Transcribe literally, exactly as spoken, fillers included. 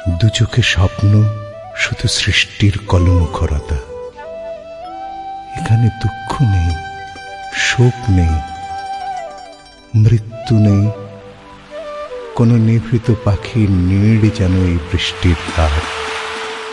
দু চোখে স্বপ্ন, শুধু সৃষ্টির কলমুখরতা। এখানে দুঃখ নেই, শোক নেই, মৃত্যু নেই, কোন নিভৃত পাখির নীড় যেন এই বৃষ্টির রাত।